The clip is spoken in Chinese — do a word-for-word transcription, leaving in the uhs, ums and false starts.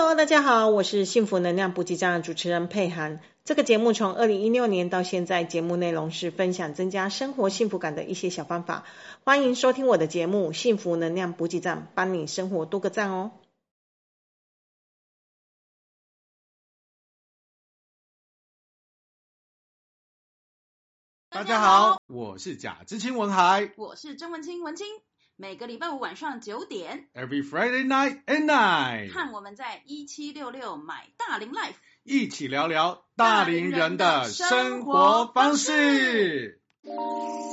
Hello， 大家好，我是幸福能量补给站的主持人佩涵。这个节目从二零一六年到现在，节目内容是分享增加生活幸福感的一些小方法。欢迎收听我的节目幸福能量补给站，帮你生活多个赞哦。 大家好，我是贾知青文海， 我是曾文清文清。每个礼拜五晚上九点 Every Friday night at nine， 和我们在一七六六买大龄 Life 一起聊聊大龄人的生活方式。